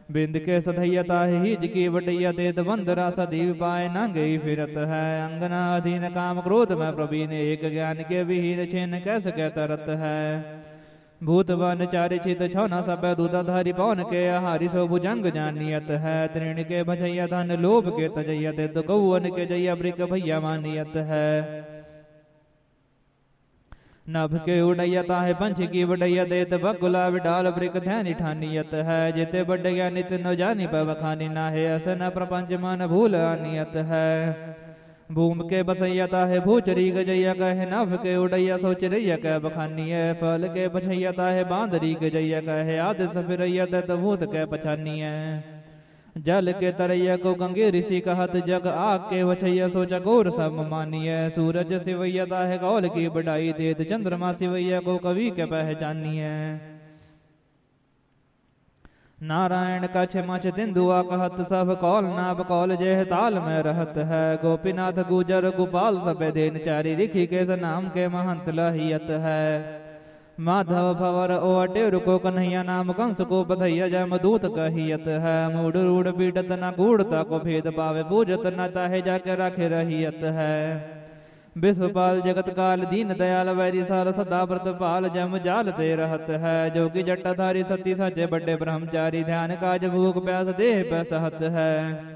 बिंद के सधैयता हिज की बटैया देत बंदरा सदीव पाए नंगे फिरत है। अंगना अधीन काम क्रोध में प्रवीण एक ज्ञान के विहीन छेन कैसे कह तरत है। भूत वन चारि चित छौना सब दूताधारी पवन के आहारी सो भुजंग जानियत है। तृण के भजैया धन लोभ के तजैया ते तो गौवन के जैया ब्रिक भैया मानियत है। नभ के उड़ैयता है पंच की बडैया देत बगुला विडाल ब्रिक ध्यान ठानियत है। जेते बडैया नित न जानी पवखानी ना है असन प्रपंच मन भूल आनियत है। भूम के बसैयता है भूचरी गजैया कहे नभ के उड़ैया सोचरैया कह बखानी है। फल के बछैयता है बांदरी गजैया कहे आदि सफिरैया तत भूत के पछानी है। जल के तरैया को गंगे ऋषि कहत जग आग के वछैया सो चकोर सब मानिय। सूरज सिवैयता है कौल की बढ़ाई देत चंद्रमा सिवैया को कवि के पहचानिय। नारायण कछ मछ तिंदुआ कहत सब कौल नाब कौल जय ताल में रहत है। गोपीनाथ गुजर गोपाल सब देन चारी रिखी के नाम के महंत लहियत है। माधव भवर ओ अटेर को कन्हैया नाम कंस को बधैया जम दूत कहियत है। मूड रूढ़ पीड़त न गूढ़ता को भेद पावे पूजत न ताहे जाके राखे रहियत है। विश्वपाल जगत काल दीन दयाल वैरी सार सदा व्रत पाल जम जाल ते रहत है। जो कि जटाधारी सती सचे बड़े ब्रह्मचारी ध्यान काज भूख प्यास देह पे सहत है।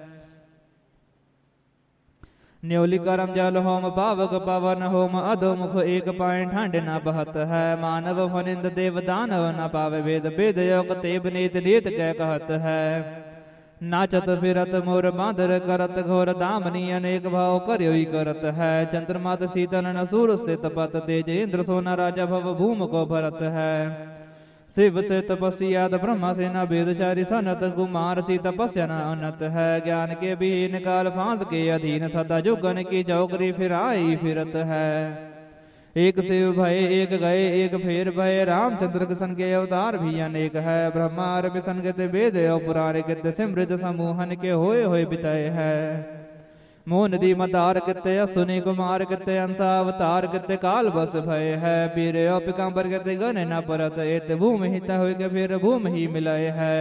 न्योली करम जल होम पावक पवन होम अधोमुख एक पाए ठांड न बहत है। मानव फनिंद देव दानव न पावे वेद वेद योग तेब नीत नीत कह कहत है। नाचत फिरत मोर बांधर करत घोर दामनी अनेक भाव करयोई करत है। चंद्रमात शीतल न सूर स्थित पत तेज इंद्र सोना राजा भव भूम को भरत है। शिव से तपस्याद ब्रह्मा से न वेदचारी सनत कुमार सी तपस्या न अनत है। ज्ञान के विहीन काल फांस के अधीन सदा जुगन की चौकरी फिराई फिरत है। एक शिव भय एक गए एक फेर भय रामचंद्र किशन के अवतार भी अनेक है। ब्रह्मा विशन के वेद और पुराण के सिमृत समूहन के होए बितय है। मोन दी मदार किते सुनि कुमार किते अंसा अवतार किते काल बस भय है। पीर पिकाम्बर किते गन न परत एत भूमि हित हो के फिर भूमि ही मिलय है।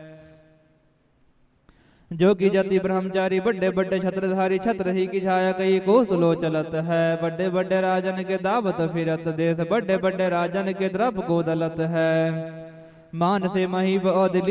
जो कि जति ब्रह्मचारी बड़े बड़े छत्रधारी छत्र ही की छाया कई कोस लो चलत है। बड़े बड़े राजन के दावत फिरत देश बड़े बड़े राजन के द्रव को दलत है। मान से महीब और दिली